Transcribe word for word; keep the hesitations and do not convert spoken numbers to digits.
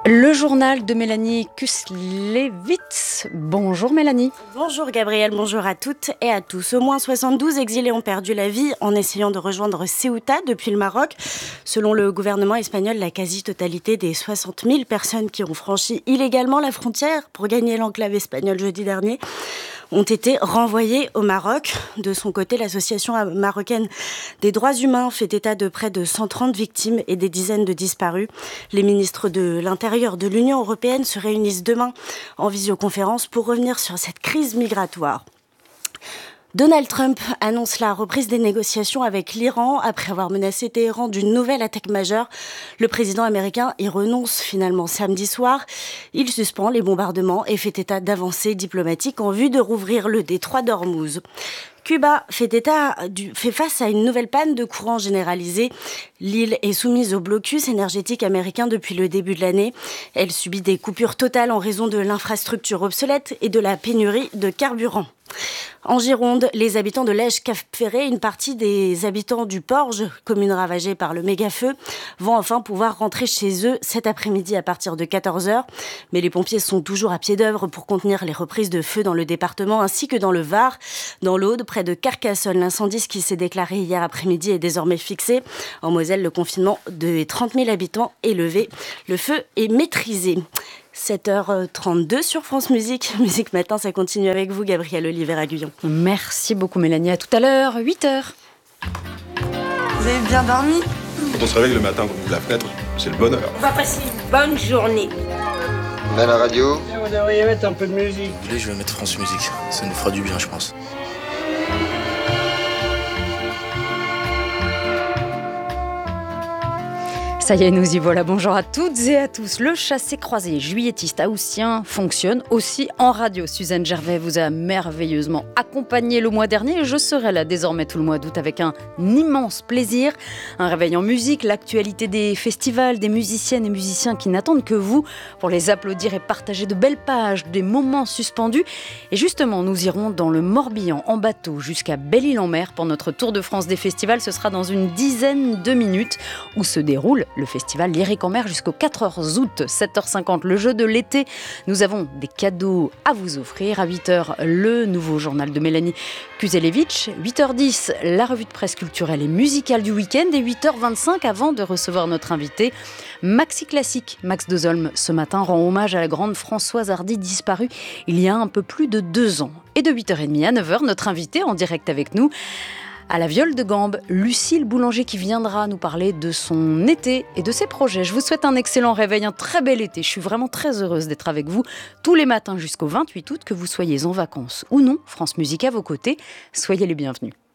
Le journal de Mélanie Kuslewitz. Bonjour Mélanie. Bonjour Gabriel, bonjour à toutes et à tous. Au moins soixante-douze exilés ont perdu la vie en essayant de rejoindre Ceuta depuis le Maroc. Selon le gouvernement espagnol, la quasi-totalité des soixante mille personnes qui ont franchi illégalement la frontière pour gagner l'enclave espagnole jeudi dernier ont été renvoyés au Maroc. De son côté, l'association marocaine des droits humains fait état de près de cent trente victimes et des dizaines de disparus. Les ministres de l'Intérieur de l'Union européenne se réunissent demain en visioconférence pour revenir sur cette crise migratoire. Donald Trump annonce la reprise des négociations avec l'Iran après avoir menacé Téhéran d'une nouvelle attaque majeure. Le président américain y renonce finalement samedi soir. Il suspend les bombardements et fait état d'avancées diplomatiques en vue de rouvrir le détroit d'Ormuz. Cuba fait, état du, fait face à une nouvelle panne de courant généralisée. L'île est soumise au blocus énergétique américain depuis le début de l'année. Elle subit des coupures totales en raison de l'infrastructure obsolète et de la pénurie de carburant. En Gironde, les habitants de Lège-Cap-Ferré, une partie des habitants du Porge, commune ravagée par le méga-feu, vont enfin pouvoir rentrer chez eux cet après-midi à partir de quatorze heures. Mais les pompiers sont toujours à pied d'œuvre pour contenir les reprises de feu dans le département ainsi que dans le Var. Dans l'Aude, près de Carcassonne, l'incendie qui s'est déclaré hier après-midi est désormais fixé. En Moselle, le confinement de trente mille habitants est levé. Le feu est maîtrisé. sept heures trente-deux sur France Musique. Musique Matin, ça continue avec vous, Gabriel Oliver-Aguillon. Merci beaucoup Mélanie. À tout à l'heure, huit heures. Vous avez bien dormi ? Quand on se réveille le matin, qu'on ouvre la fenêtre, c'est le bonheur. On va passer une bonne journée. On a la radio. Vous devriez mettre un peu de musique. Là, je vais mettre France Musique. Ça nous fera du bien, je pense. Ça y est, nous y voilà. Bonjour à toutes et à tous. Le chassé-croisé juillettiste haussien fonctionne aussi en radio. Suzanne Gervais vous a merveilleusement accompagné le mois dernier et je serai là désormais tout le mois d'août avec un immense plaisir. Un réveil en musique, l'actualité des festivals, des musiciennes et musiciens qui n'attendent que vous pour les applaudir et partager de belles pages, des moments suspendus. Et justement, nous irons dans le Morbihan en bateau jusqu'à Belle-Île-en-Mer pour notre tour de France des festivals. Ce sera dans une dizaine de minutes où se déroule le festival Lyrique en mer jusqu'au quatre août, sept heures cinquante, le jeu de l'été. Nous avons des cadeaux à vous offrir. À huit heures, le nouveau journal de Mélanie Kuslewitz. huit heures dix, la revue de presse culturelle et musicale du week-end. Et huit heures vingt-cinq, avant de recevoir notre invité, Maxi Classique. Max Dezolme, ce matin, rend hommage à la grande Françoise Hardy, disparue il y a un peu plus de deux ans. Et de huit heures trente à neuf heures, notre invité en direct avec nous, à la Viole de Gambe, Lucille Boulanger qui viendra nous parler de son été et de ses projets. Je vous souhaite un excellent réveil, un très bel été. Je suis vraiment très heureuse d'être avec vous tous les matins jusqu'au vingt-huit août, que vous soyez en vacances ou non. France Musique à vos côtés, soyez les bienvenus.